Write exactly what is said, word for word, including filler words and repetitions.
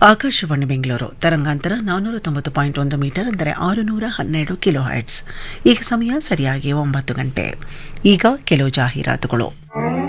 ಆಕಾಶವಾಣಿ ಬೆಂಗಳೂರು ತರಂಗಾಂತರ ನಾನ್ನೂರ ತೊಂಬತ್ತು ಪಾಯಿಂಟ್ ಒಂದು ಮೀಟರ್ ಅಂದರೆ ಆರುನೂರ ಹನ್ನೆರಡು ಕಿಲೋ ಹರ್ಟ್ಸ್. ಈಗ ಸಮಯ ಸರಿಯಾಗಿ ಒಂಬತ್ತು ಗಂಟೆ. ಈಗ ಕೆಲವು ಜಾಹೀರಾತುಗಳು.